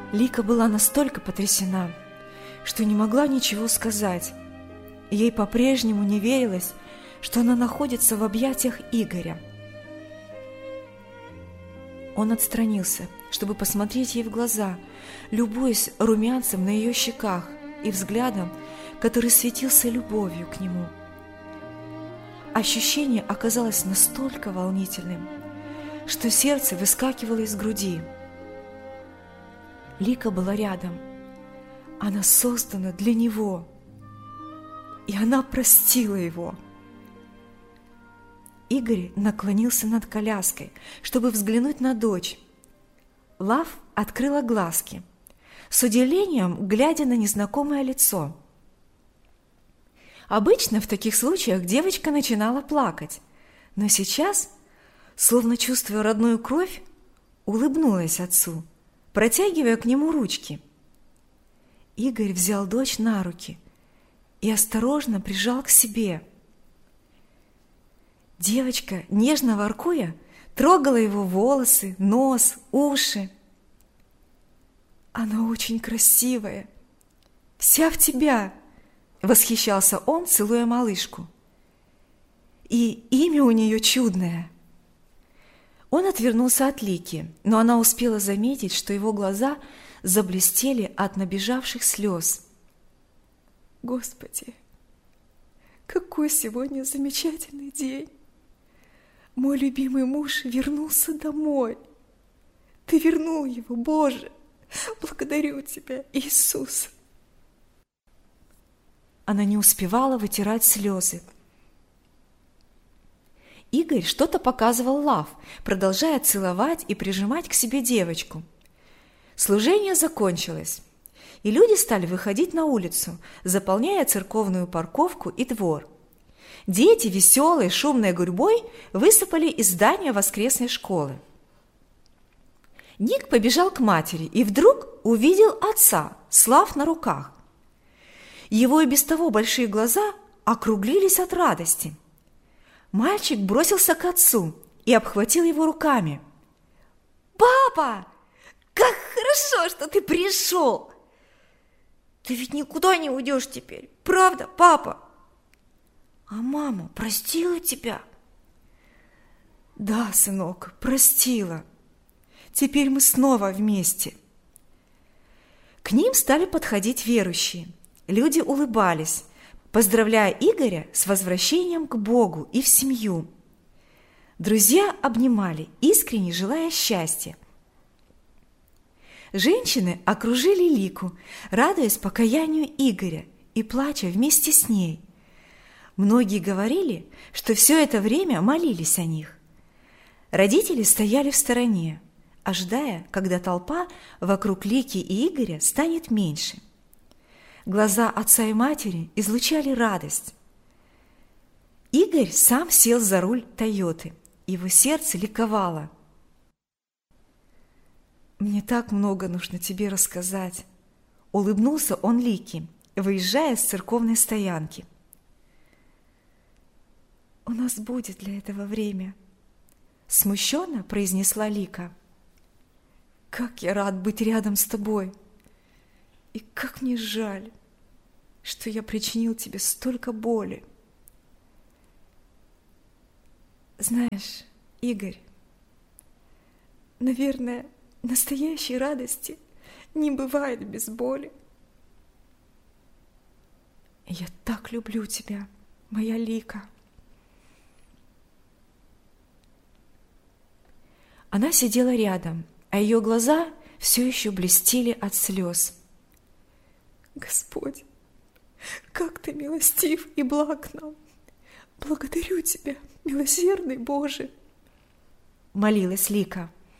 Лика была настолько потрясена, что не могла ничего сказать. Ей по-прежнему не верилось, что она находится в объятиях Игоря. Он отстранился, чтобы посмотреть ей в глаза, любуясь румянцем на ее щеках и взглядом, который светился любовью к нему. Ощущение оказалось настолько волнительным, что сердце выскакивало из груди. Лика была рядом. Она создана для него. И она простила его. Игорь наклонился над коляской, чтобы взглянуть на дочь. Лав открыла глазки, с удивлением глядя на незнакомое лицо. Обычно в таких случаях девочка начинала плакать, но сейчас, словно чувствуя родную кровь, улыбнулась отцу, протягивая к нему ручки. Игорь взял дочь на руки и осторожно прижал к себе. Девочка, нежно воркуя, трогала его волосы, нос, уши. «Она очень красивая, вся в тебя!» — восхищался он, целуя малышку. «И имя у нее чудное!» Он отвернулся от Лики, но она успела заметить, что его глаза заблестели от набежавших слез. «Господи, какой сегодня замечательный день! Мой любимый муж вернулся домой! Ты вернул его, Боже! Благодарю Тебя, Иисус!» Она не успевала вытирать слезы. Игорь что-то показывал Лав, продолжая целовать и прижимать к себе девочку. Служение закончилось, и люди стали выходить на улицу, заполняя церковную парковку и двор. Дети веселой, шумной гурьбой высыпали из здания воскресной школы. Ник побежал к матери и вдруг увидел отца с Лав на руках. Его и без того большие глаза округлились от радости. Мальчик бросился к отцу и обхватил его руками. «Папа, как хорошо, что ты пришел! Ты ведь никуда не уйдешь теперь, правда, папа? А мама простила тебя?» «Да, сынок, простила. Теперь мы снова вместе». К ним стали подходить верующие. Люди улыбались, поздравляя Игоря с возвращением к Богу и в семью. Друзья обнимали, искренне желая счастья. Женщины окружили Лику, радуясь покаянию Игоря и плача вместе с ней. Многие говорили, что все это время молились о них. Родители стояли в стороне, ожидая, когда толпа вокруг Лики и Игоря станет меньше. Глаза отца и матери излучали радость. Игорь сам сел за руль Тойоты, его сердце ликовало. «Мне так много нужно тебе рассказать», — улыбнулся он Лике, выезжая с церковной стоянки. «У нас будет для этого время», — смущенно произнесла Лика. «Как я рад быть рядом с тобой! И как мне жаль, что я причинил тебе столько боли. Знаешь, Игорь, наверное, настоящей радости не бывает без боли. Я так люблю тебя, моя Лика». Она сидела рядом, а ее глаза все еще блестели от слез. «Господь, как Ты милостив и благ нам! Благодарю Тебя, милосердный Боже!» — молилась Лика.